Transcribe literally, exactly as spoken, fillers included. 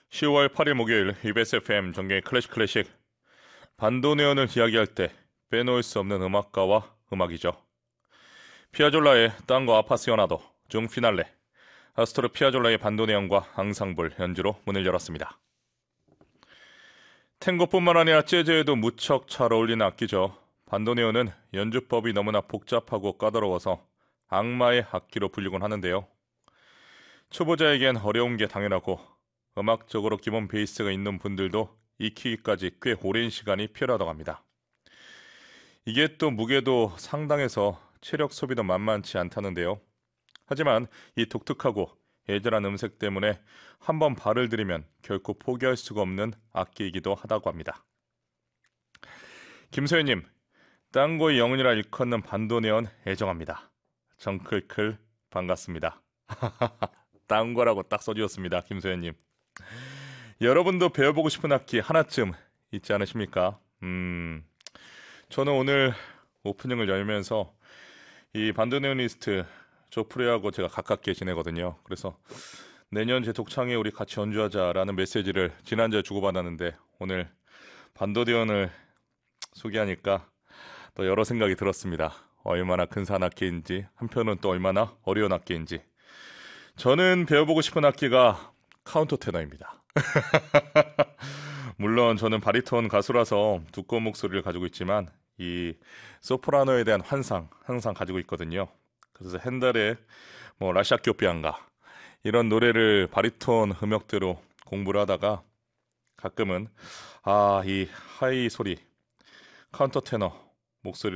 시월 팔일 목요일 이비에스 에프엠 정경의 클래식 클래식. 반도네온을 이야기할 때 빼놓을 수 없는 음악가와 음악이죠. 피아졸라의 땅고 아파시오나도 중 피날레, 아스토르 피아졸라의 반도네온과 앙상블 연주로 문을 열었습니다. 탱고뿐만 아니라 재즈에도 무척 잘 어울리는 악기죠. 반도네온은 연주법이 너무나 복잡하고 까다로워서 악마의 악기로 불리곤 하는데요. 초보자에겐 어려운 게 당연하고 음악적으로 기본 베이스가 있는 분들도 익히기까지 꽤 오랜 시간이 필요하다고 합니다. 이게 또 무게도 상당해서 체력 소비도 만만치 않다는데요. 하지만 이 독특하고 애절한 음색 때문에 한번 발을 들이면 결코 포기할 수가 없는 악기이기도 하다고 합니다. 김소연님, 땅고의 영혼이라 일컫는 반도네온 애정합니다. 정클클 반갑습니다. 땅고라고 딱 써주셨습니다. 김소연님. 여러분도 배워보고 싶은 악기 하나쯤 있지 않으십니까? 음, 저는 오늘 오프닝을 열면서 이 반도네오니스트 조프레하고 제가 가깝게 지내거든요. 그래서 내년 제 독창에 우리 같이 연주하자라는 메시지를 지난주에 주고받았는데 오늘 반도네온을 소개하니까 또 여러 생각이 들었습니다. 얼마나 근사한 악기인지, 한편은 또 얼마나 어려운 악기인지. 저는 배워보고 싶은 악기가 카운터 테너입니다. 물론 저는 바리톤 가수라서 두꺼운 목소리를 가지고 있지만 이 소프라노에 대한 환상 항상 가지고 있거든요. 그래서 핸델의 뭐 라샤키오 비앙가 이런 노래를 바리톤 음역대로 공부를 하다가 가끔은 아, 이 하이 소리 카운터 테너 목소리